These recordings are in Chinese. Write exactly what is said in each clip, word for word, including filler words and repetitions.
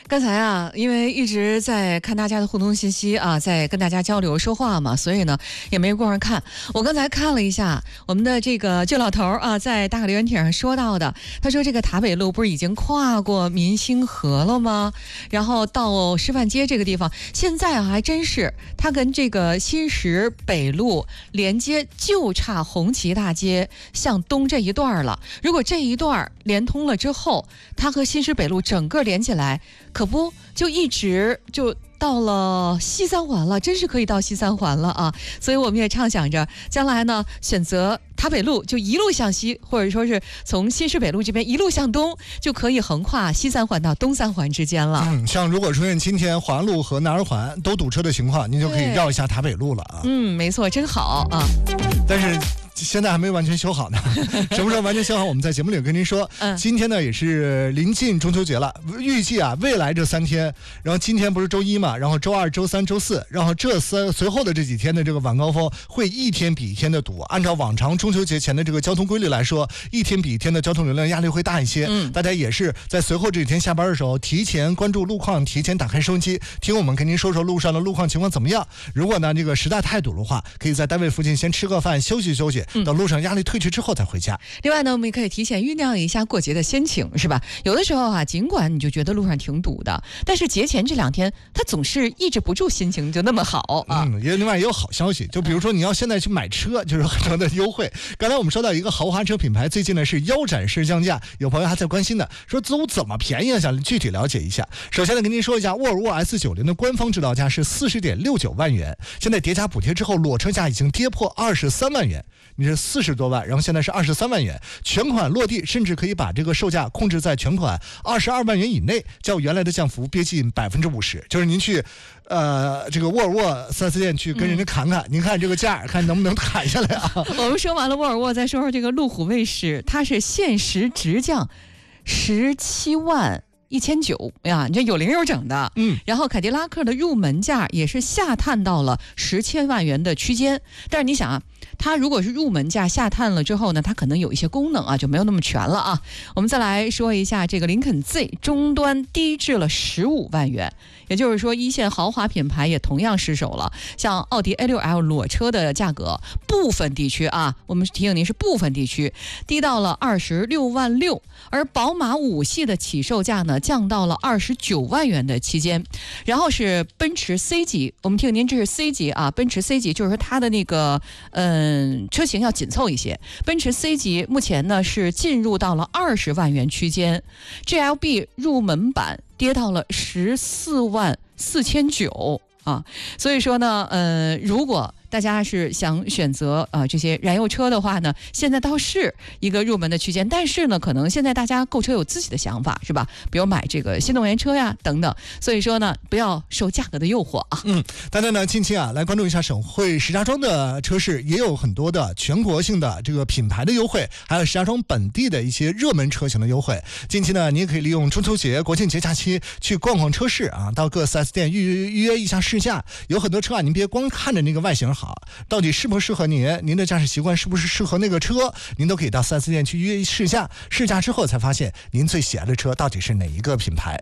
刚才啊，因为一直在看大家的互动信息啊，在跟大家交流说话嘛，所以呢也没过上看。我刚才看了一下我们的这个旧老头啊，在大海留言帖上说到的，他说这个塔北路不是已经跨过民兴河了吗？然后到师范街这个地方，现在啊还真是它跟这个新石北路连接就差红旗大街向东这一段了。如果这一段连通了之后，它和新石北路整个连起来，可不就一直就到了西三环了，真是可以到西三环了啊！所以我们也畅想着将来呢，选择塔北路就一路向西，或者说是从新石北路这边一路向东，就可以横跨西三环到东三环之间了。 嗯，像如果出现今天环路和南二环都堵车的情况，您就可以绕一下塔北路了啊。 嗯，没错，真好啊！ 但是现在还没完全修好呢，什么时候完全修好，我们在节目里跟您说。嗯，今天呢也是临近中秋节了，预计啊未来这三天，然后今天不是周一嘛，然后周二、周三、周四，然后这三随后的这几天的这个晚高峰会一天比一天的堵。按照往常中秋节前的这个交通规律来说，一天比一天的交通流量压力会大一些。嗯，大家也是在随后这几天下班的时候，提前关注路况，提前打开收音机，听我们跟您说说路上的路况情况怎么样。如果呢这个实在太堵的话，可以在单位附近先吃个饭，休息休息。到路上压力退去之后再回家。 另外呢，我们也可以提前酝酿一下过节的心情，是吧？有的时候啊，尽管你就觉得路上挺堵的，但是节前这两天，它总是抑制不住心情就那么好啊。 嗯，也另外也有好消息，就比如说你要现在去买车，就是很多的优惠。刚才我们说到一个豪华车品牌，最近呢是腰斩式降价，有朋友还在关心呢，说都怎么便宜啊？想具体了解一下。首先呢，跟您说一下，沃尔沃 S 九零 的官方指导价是四十点六九万元，现在叠加补贴之后，裸车价已经跌破二十三万元。你是四十多万，然后现在是二十三万元，全款落地，甚至可以把这个售价控制在全款二十二万元以内，较原来的降幅接近百分之五十。就是您去，呃，这个沃尔沃四 S 店去跟人家侃侃，嗯、您看这个价，看能不能砍下来啊？ 我们说完了沃尔沃，再说说这个路虎卫士，它是限时直降十七万。一千九呀，你这有零有整的，嗯，然后凯迪拉克的入门价也是下探到了十千万元的区间，但是你想啊，它如果是入门价下探了之后呢，它可能有一些功能啊就没有那么全了啊。我们再来说一下这个林肯 Z 终端低至了十五万元，也就是说一线豪华品牌也同样失手了。像奥迪 A 六 L 裸车的价格，部分地区啊，我们提醒您是部分地区低到了二十六万六，而宝马五系的起售价呢降到了二十九万元的期间。然后是奔驰 C 级，我们听您这是 C 级啊，奔驰 C 级就是说它的那个嗯车型要紧凑一些。奔驰 C 级目前呢是进入到了二十万元区间 ，G L B 入门版跌到了十四万四千九啊，所以说呢，呃，如果大家是想选择呃这些燃油车的话呢，现在倒是一个入门的区间，但是呢，可能现在大家购车有自己的想法，是吧？比如买这个新能源车呀等等，所以说呢，不要受价格的诱惑啊。 嗯，大家呢近期啊来关注一下省会石家庄的车市，也有很多的全国性的这个品牌的优惠，还有石家庄本地的一些热门车型的优惠。近期呢，你也可以利用中秋节、国庆节假期去逛逛车市啊，到各 四 S 店预预约一下试驾。有很多车啊，您别光看着那个外形好，到底适不适合您，您的驾驶习惯是不是适合那个车，您都可以到 四 S 店去约试驾，试驾之后才发现您最喜爱的车到底是哪一个品牌。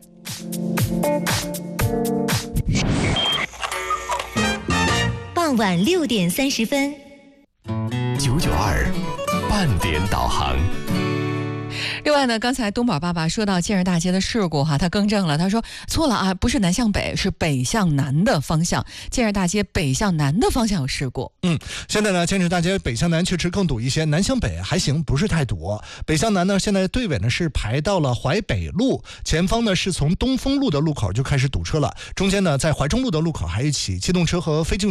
傍晚六点三十分， 九九二半点导航。 另外呢，刚才东宝爸爸说到建设大街的事故哈，他更正了，他说错了啊，不是南向北，是北向南的方向。建设大街北向南的方向有事故。 嗯，现在呢，建设大街北向南确实更堵一些，南向北还行，不是太堵。北向南呢，现在队尾呢是排到了淮北路，前方呢是从东风路的路口就开始堵车了，中间呢在淮中路的路口还有一起机动车和非机动